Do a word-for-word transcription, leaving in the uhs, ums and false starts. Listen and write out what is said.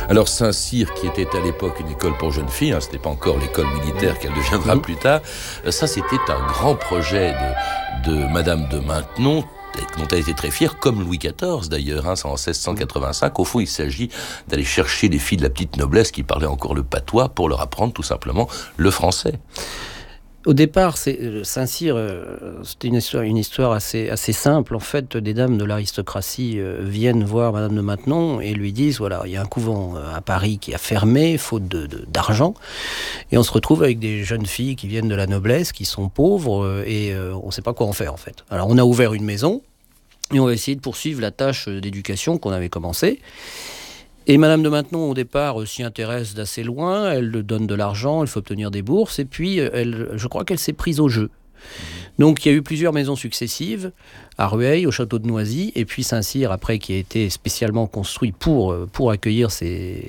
Alors Saint-Cyr, qui était à l'époque une école pour jeunes filles, hein, ce n'est pas encore l'école militaire qu'elle deviendra mmh. plus tard, ça c'était un grand projet de, de Madame de Maintenon, dont elle était très fière, comme Louis quatorze d'ailleurs, hein, c'est en seize cent quatre-vingt-cinq. Au fond, il s'agit d'aller chercher les filles de la petite noblesse qui parlaient encore le patois pour leur apprendre tout simplement le français. Au départ, c'est, Saint-Cyr, euh, c'était une histoire, une histoire assez, assez simple. En fait, des dames de l'aristocratie euh, viennent voir Madame de Maintenon et lui disent, voilà, il y a un couvent euh, à Paris qui a fermé, faute de, de, d'argent. Et on se retrouve avec des jeunes filles qui viennent de la noblesse, qui sont pauvres, euh, et euh, on ne sait pas quoi en faire, en fait. Alors, on a ouvert une maison, et on va essayer de poursuivre la tâche d'éducation qu'on avait commencée. Et Madame de Maintenon, au départ, s'y intéresse d'assez loin, elle donne de l'argent, elle fait obtenir des bourses, et puis elle, je crois qu'elle s'est prise au jeu. Donc il y a eu plusieurs maisons successives, à Rueil, au château de Noisy, et puis Saint-Cyr, après, qui a été spécialement construit pour, pour accueillir ces,